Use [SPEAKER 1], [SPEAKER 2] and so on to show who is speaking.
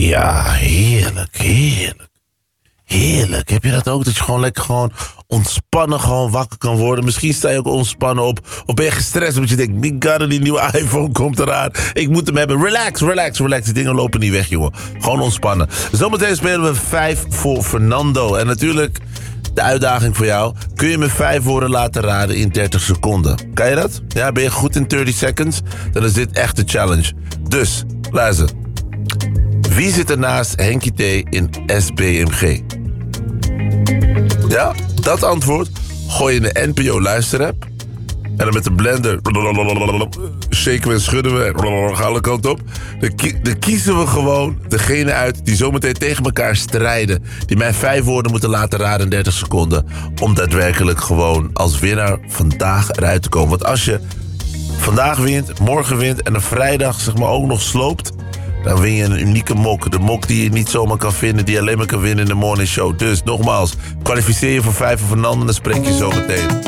[SPEAKER 1] Ja, heerlijk, heerlijk. Heerlijk. Heb je dat ook? Dat je gewoon lekker ontspannen wakker kan worden. Misschien sta je ook ontspannen op. Of ben je gestrest omdat je denkt, my god, die nieuwe iPhone komt eraan. Ik moet hem hebben. Relax, relax, relax. Die dingen lopen niet weg, jongen. Gewoon ontspannen. Zometeen spelen we 5 voor Fernando. En natuurlijk, de uitdaging voor jou. Kun je me 5 woorden laten raden in 30 seconden? Kan je dat? Ja, ben je goed in 30 seconds? Dan is dit echt de challenge. Dus, luister. Wie zit er naast Henkie T in SBMG? Ja, dat antwoord gooi je in de NPO luisterapp. En dan met de blender shaken we en schudden we en gaan alle kanten op. Dan kiezen we gewoon degene uit die zometeen tegen elkaar strijden. Die mij 5 woorden moeten laten raden in 30 seconden. Om daadwerkelijk gewoon als winnaar vandaag eruit te komen. Want als je vandaag wint, morgen wint en een vrijdag zeg maar ook nog sloopt, dan win je een unieke mok. De mok die je niet zomaar kan vinden, die je alleen maar kan winnen in de morning show. Dus nogmaals, kwalificeer je voor 5 voor Fernando en dan spreek je zo meteen.